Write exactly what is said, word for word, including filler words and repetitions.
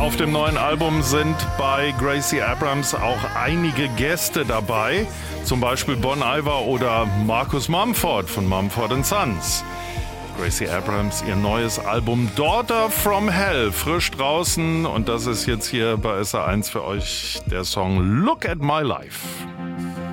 Auf dem neuen Album sind bei Gracie Abrams auch einige Gäste dabei, zum Beispiel Bon Iver oder Marcus Mumford von Mumford and Sons. Gracie Abrams, ihr neues Album Daughter from Hell, frisch draußen, und das ist jetzt hier bei S R eins für euch der Song Look at My Life.